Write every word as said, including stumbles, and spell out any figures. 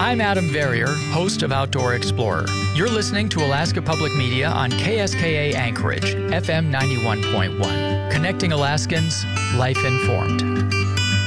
I'm Adam Verrier, host of Outdoor Explorer. You're listening to Alaska Public Media on K S K A Anchorage, F M ninety-one point one. Connecting Alaskans, life informed.